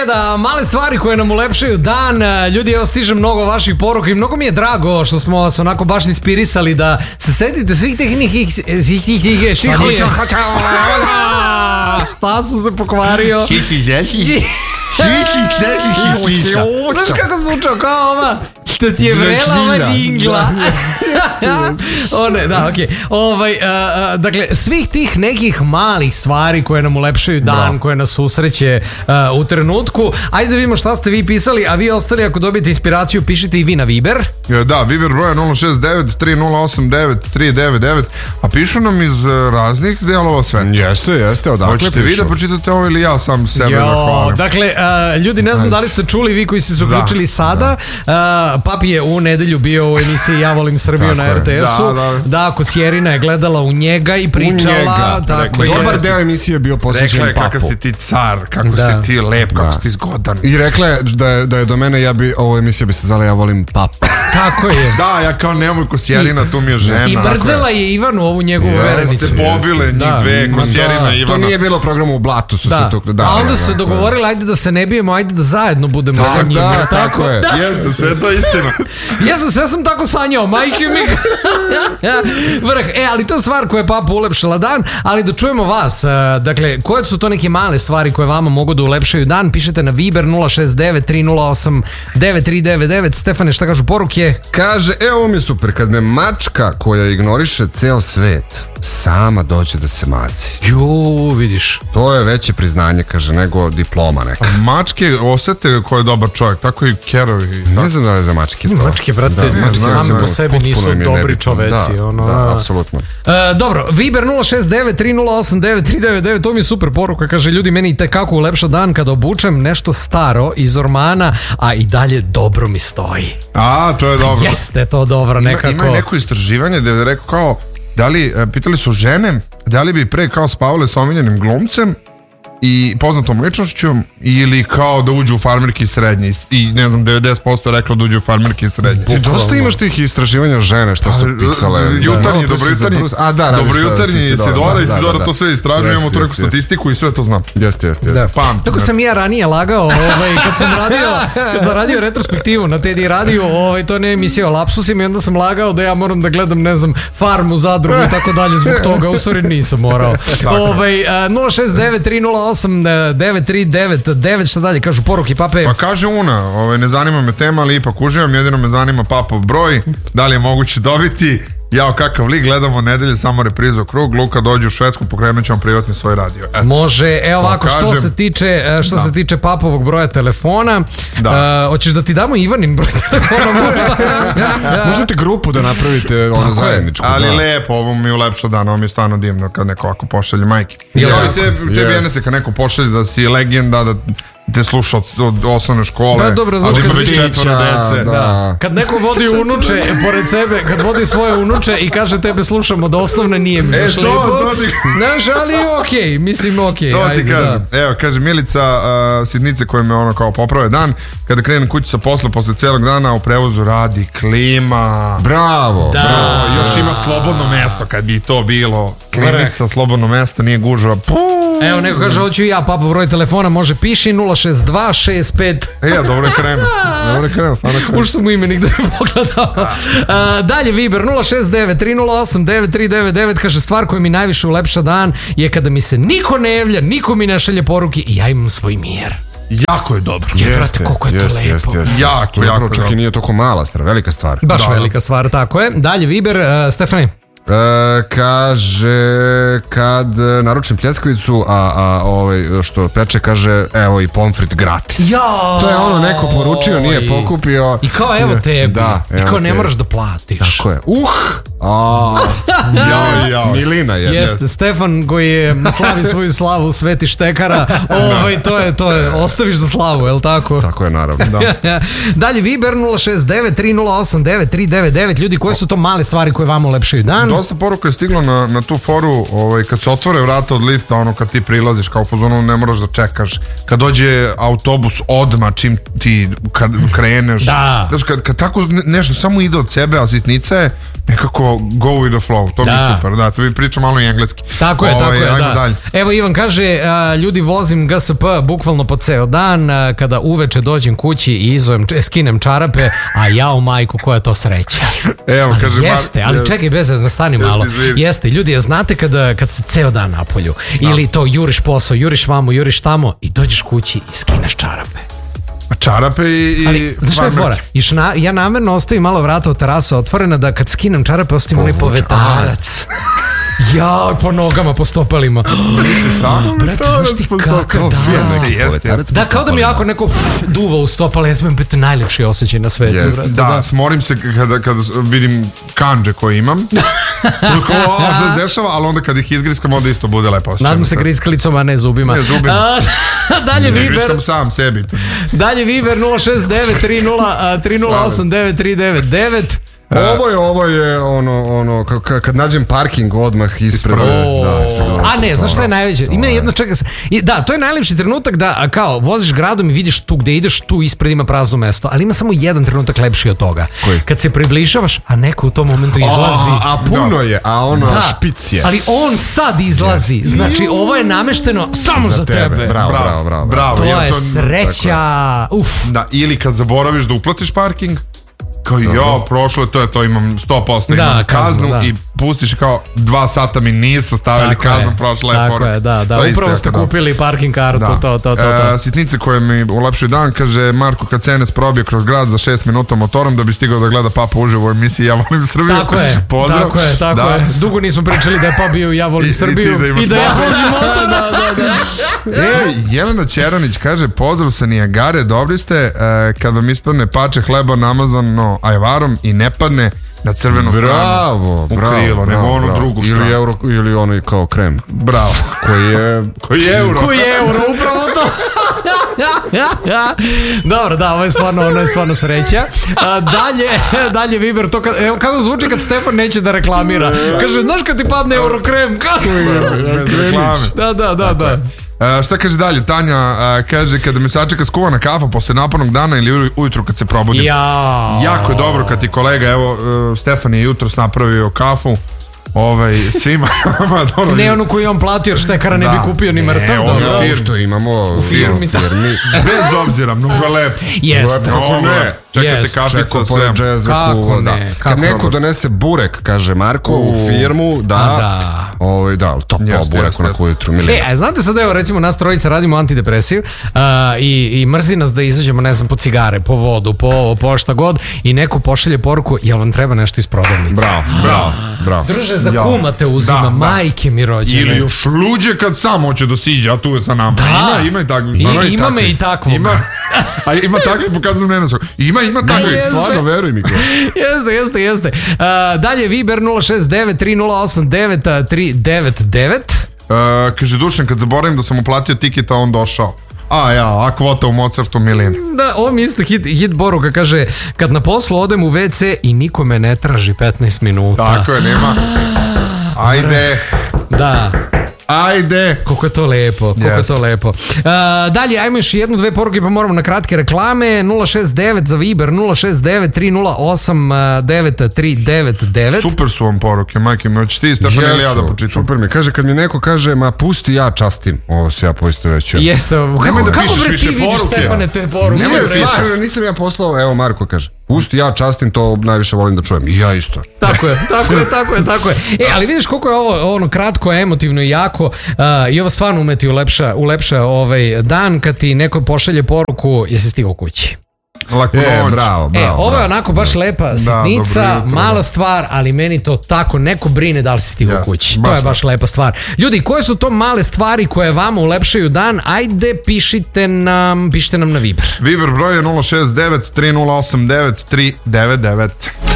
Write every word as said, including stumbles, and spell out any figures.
sreda, male stvari koje nam ulepšaju dan. Ljudi, evo stiže mnogo vaših poruka i mnogo mi je drago što smo vas onako baš inspirisali da se setite svih tih njih svih tih njih šta sam se pokvario. Znaš kako zvučao kao ova što ti je vrela ova dingla. O ne, da, okej. Okay. Ovaj, uh, uh, dakle, svih tih nekih malih stvari koje nam ulepšaju dan, koje nas susreće uh, u trenutku. Ajde da vidimo šta ste vi pisali, a vi ostali ako dobijete inspiraciju pišite i vi na Viber. Da, Viber broja nula šest devet tri nula osam devet tri devet devet, a pišu nam iz raznih delova sveta. Jeste, jeste, odakle pišu. Hoćete vi da pročitate ovo ili ja sam sebe da hvalim? Dakle, uh, ljudi, ne znam da li ste čuli, vi koji ste se uključili sada, da. uh, Papi je u nedelju bio u emisiji Ja volim Srbiju na R T S-u. Da, da. Da, Kosjerina je gledala u njega i pričala. Tako je. Dobar deo emisije je bio posvećen Papu. Rekla je kakav si ti car, kako da. si ti lep, kako da. si ti zgodan. I rekla je da je, da je do mene, ja bi, ovo emisija bi se zvala Ja volim Papu. Tako je. Da, ja kao nemoj Kosjerina, tu mi je žena. I mrzela je Ivanu ovu njegovu ja, verenicu. Ste pobile njih da. dve, Kosjerina da. i Ivana. To nije bilo programu u Blatu. Su da. se to, da, a onda su se dogovorili, ajde da se ne bijemo, ajde da zajedno budemo sa njim. Da, tako je. Jeste, sve to istina. Ja sam sve sam tako sanjao, majke mi. Vrh, e, ali to je stvar koja je Papa ulepšala dan, ali da čujemo vas. Dakle, koje su to neke male stvari koje vama mogu da ulepšaju dan? Pišete na Viber nula šest devet tri nula osam devet tri devet devet. Stefane, šta kažu poruke? Kaže, evo ovo mi je super, kad me mačka koja ignoriše ceo svet sama dođe da se mati. Ju, vidiš. To je veće priznanje, kaže, nego diploma neka. A mačke osete ko je dobar čovjek, tako i kerovi. Ne znam da je za mačke to. Mačke, brate, da, mačke sami po sebi nisu dobri čoveci. Da, ono, da, apsolutno. E, dobro, Viber nula šest devet tri nula osam devet tri devet devet, to mi je super poruka, kaže, ljudi, meni i tekako ulepša dan kada obučem nešto staro iz ormana, a i dalje dobro mi stoji. A, to je dobro. Jeste to dobro, nekako. Ima, ima neko istraživanje gde je rekao kao, da li, pitali su žene, da li bi pre kao spavale sa omiljenim glumcem i poznatom ličnošćom ili kao da uđu u farmerke srednje i ne znam, devedeset posto reklo da uđu u farmerke srednje. Dosta imaš tih istraživanja žene što su pisale. Jutarnji, dobrojutarnji, dobrojutarnji Isidora i Isidora to sve istražuje, imamo tu neku statistiku i sve to znam. Jeste, jeste, jeste. Tako sam ja ranije lagao, kad sam radio, kad sam radio retrospektivu na Tedi radio, to ne emisija o lapsusima i onda sam lagao da ja moram da gledam, ne znam, Farmu, Zadrugu i tako dalje zbog toga, u stvari nisam morao. nula šest devet tri nula osam devet tri devet devet, šta dalje, kažu poruke, Pape? Pa kaže Una, ovaj, ne zanima me tema, ali ipak uživam, jedino me zanima Papov broj, da li je moguće dobiti. Jao, kakav lik, gledamo nedelje samo reprizu Krug, Luka dođe u Švedsku, pokrenut ćemo privatni svoj radio. Eto. Može, evo ovako, što se tiče što da. se tiče Papovog broja telefona, da. uh, hoćeš da ti damo Ivanin broj telefona? Možda? Možete grupu da napravite ono zajedničku. Ali da. lepo, ovo mi je ulepša dan, ovo mi je stvarno divno kad neko ovako pošalje majke. Ja, te, tebi jedne se kad neko pošalje da si legenda, da te sluša od, od osnovne škole. Da, dobro, znači kad već četvoro dece. Da. Da. Kad neko vodi unuče pored sebe, kad vodi svoje unuče i kaže tebe slušam od osnovne, nije mi baš e, lijepo. To ti... Znaš, ali okej, okay, mislim okej. Okay, to ajde, ti kažem. Da. Evo, kaže Milica, uh, sitnice koje me ono kao poprave dan, kada krenem kući sa posla posle cijelog dana, u prevozu radi klima. Bravo. Da. Bravo. Još ima slobodno mesto, kad bi to bilo. Klimica, slobodno mesto, nije gužva. Puuu. Evo, neko kaže, hoću i ja, Papa, broj telefona, može piši nula šest dva šest pet. E, ja, dobro je krenuo. Dobro je krenuo, stvarno krenuo. Uš sam u imenik da je pogledao. Uh, dalje, Viber nula šest devet tri nula osam devet tri devet devet, kaže, stvar koja mi najviše ulepša dan je kada mi se niko ne javlja, niko mi ne šalje poruke i ja imam svoj mir. Jako je dobro. Jeste, brate, koliko je jest, to lepo. Jest, jest, jako, to jako. Čak i nije toliko mala stvar, velika stvar. Baš da, velika stvar, tako je. Dalje, Viber, uh, Stefani. E, kaže, kad naručim pljeskavicu, a, a ovaj što peče, kaže, evo i pomfrit gratis. Ja, to je ono, neko poručio, nije pokupio. I kao evo tebi. Da, I kao ne tebi. Moraš da platiš. Tako je. Uh! A, ja, ja. Milina je. Jeste, Stefan koji je slavi svoju slavu Sveti Štekara, ovaj, to je, to je, ostaviš za slavu, je li tako? Tako je, naravno. Da. Dalje, Viber nula šest devet tri nula osam devet tri devet devet, ljudi, koje su to male stvari koje vam ulepšaju dan? Dosta poruka je stiglo na, na tu foru, ovaj, kad se otvore vrata od lifta, ono kad ti prilaziš kao pozorno, ne moraš da čekaš, kad dođe autobus odmah čim ti kad kreneš, da. Znaš, kad, kad tako nešto samo ide od sebe, a sitnica je, nekako go with the flow, to Da. mi je super, da, to vi pričam malo i engleski. Tako je, Ovaj, tako je, ajmo da. dalje. Evo Ivan kaže, a, ljudi vozim G S P bukvalno po ceo dan, a, kada uveče dođem kući i izujem, č- skinem čarape, a jao majku, koja je to sreća. Evo, Ali kaže, jeste, Mar- ali je- čekaj, bez zna, stani Jeste, malo. izvini. Jeste, ljudi, ja znate kada, kad ste ceo dan na polju, ili to juriš posao, juriš vamo, juriš tamo i dođeš kući i skineš čarape. čarape i... Ali, znaš šta je fora? Iš na, ja namerno ostavim malo vrata od terasa otvorena da kad skinem čarape ostavim onaj povetarac. Ja, po nogama, po stopalima. Misli sam? Brate, znaš ti kakav dan. Jeste, jeste. Da, kao da mi jako neko duva u stopala, ja sam biti najljepši osjećaj na svetu. Jeste. brate, Da, smorim se kada, kada vidim kanđe koje imam. Koliko ovo se dešava, ali onda kad ih izgriskam, onda isto bude lepo osjećaj. Nadam se griskalicom, a ne zubima. Ne, zubima. A, dalje Ne, Viber, griskam sam sebi. dalje Viber nula šest devet tri nula tri nula osam devet tri devet devet. Ovo je, ovo je ono, ono, ka- ka- kad nađem parking odmah ispred. O, Da, ispred ove. a ne, znaš šta je najveće? Ima jedna, čeka se. I, da, to je najlepši trenutak da a, kao voziš gradom i vidiš tu gde ideš, tu ispred ima prazno mesto, ali ima samo jedan trenutak lepši od toga. Koji? Kad se približavaš, a neko u tom momentu izlazi. A, a puno je, a ono špic je. ali on sad izlazi. Znači, ovo je namešteno samo za, tebe. Bravo, bravo, bravo. Bravo. To jer je sreća. Uf. Da, ili kad zaboraviš da uplatiš parking, kao jo, prošlo je to, je to imam sto posto Da, imam kaznu, kaznu, da. i pustiš kao dva sata mi nisu stavili Tako kaznu, je. prošla je Tako poruka. je, da, da. To je isto Upravo jako ste dobro. kupili parking kartu, Da. to, to, to, to. E, sitnice koje mi ulepšuju dan, kaže Marko, kad Cenes probije kroz grad za šest minuta motorom da bi stigao da gleda Papa uživo u emisiji Ja volim Srbiju. Tako je, Pozdrav. tako je, tako Da. je. Dugo nismo pričali da je pa bio Ja volim I- i ti Srbiju da imaš i da ja motor. vozim motor. Da, da, da. E, Jelena Čeranić kaže, pozdrav sa Nijagare, dobri ste, e, kad vam ispadne pače hleba namazano ajvarom i ne padne na crvenu stranu. Bravo, U bravo. krilo, nego bravo, onu bravo. drugu Ili stranu. euro, ili onaj kao krem. Bravo. Koji je... Koji je euro? Koji je euro, upravo to. Dobro, da, ovo je stvarno, ono je stvarno sreća. A, dalje, dalje Viber, to kad, evo kako zvuči kad Stefan neće da reklamira. Kaže, znaš kad ti padne Eurokrem? Kako? Bez reklame. Da, da, da, da. E, šta kaže dalje? Tanja e, kaže, kada me sačeka skuvana kafa posle napornog dana ili uj- ujutru kad se probudim. Ja. Jako je dobro kad ti kolega, evo, e, Stefan je jutros napravio kafu. Ovaj, svima. Ma, dobro, Ne onu koju je on platio, jer štekara ne Da. bi kupio ni Ne, mrtav. on Dobro. je Ovo firmi. što imamo u firmi, da. firmi. bez obzira, mnogo je lepo. Jeste. Kako ne? Čekate Jest. kafica, Čeko sve. pored džezve Kako kuva, da. ne, Kad kako neko dobro. donese burek, kaže Marko, u U. firmu, da, A da. ovaj, da, to po Jeste, burek jeste, onako ujutru, E, milijon. a znate sad, evo, recimo, nas trojica radimo antidepresiv a, i, i mrzi nas da izađemo, ne znam, po cigare, po vodu, po ovo, po šta god i neko pošalje poruku, jel vam treba nešto iz prodavnice? Bravo, bravo, bravo. Druže, za Ja. kuma te uzima, Da, da. majke mi rođene. Ili još luđe kad sam hoće da siđe, a tu je sa nama. Da. Ima, ima i takvih. I, stvarno ima me takvih. i takvog. Ima, a ima takvih, pokazujem ne nas. Ima, ima takvih. jeste. Stvarno, veruj mi. Jeste, jeste, jeste. A, dalje Viber nula šest devet tri nula osam devet tri devet devet. Uh, kaže Dušan, kad zaboravim da sam uplatio tiketa, on došao. A ja, a kvota u Mozartu milijon. Da, ovo mi isto hit, hit boruka, kaže, kad na poslu odem u ve ce i niko me ne traži petnaest minuta. Tako je, nema. Ajde, Da. ajde. Koliko je to lepo, koliko je Jeste. to lepo. Uh, dalje, ajmo još jednu, dve poruke pa moramo na kratke reklame. nula šest devet za Viber, nula šest devet tri nula osam devet tri devet devet. Super su vam poruke, majke mi. Hoćeš ti, Stefan, ili ja da počitam? Super mi. Kaže, kad mi neko kaže, ma pusti ja častim. Ovo se ja poisto već. Jeste, kako, da kako pišeš bre više ti vidiš, poruke. Stefane, te poruke? Nemoj da da pišeš. stvarno, nisam ja poslao, evo Marko kaže, pusti ja častim, to najviše volim da čujem. I ja isto. Tako je, tako je, tako je, tako je. E, ali vidiš koliko je ovo ono kratko, emotivno i jako uh, i ovo stvarno umeti ulepša, ulepša ovaj dan kad ti neko pošalje poruku, jesi stigao kući. Lako E, noć. bravo, bravo. E, ovo je bravo. onako baš lepa sitnica, dobro jutro, mala da. stvar, ali meni to tako, neko brine da li si stigao Jeste, kući. To baš je baš lepa stvar. Ljudi, koje su to male stvari koje vama ulepšaju dan? Ajde, pišite nam, pišite nam na Viber. Viber broj je nula šest devet tri nula osam devet tri devet devet.